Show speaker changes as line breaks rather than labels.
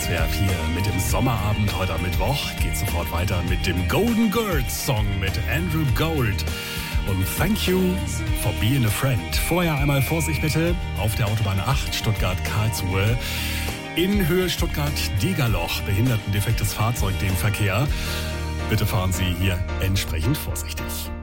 SWR 4 mit dem Sommerabend heute am Mittwoch. Geht sofort weiter mit dem Golden Girls Song mit Andrew Gold. Und Thank You for Being a Friend. Vorher einmal Vorsicht bitte auf der Autobahn 8 Stuttgart-Karlsruhe. In Höhe Stuttgart-Degerloch behindertendefektes Fahrzeug den Verkehr. Bitte fahren Sie hier entsprechend vorsichtig.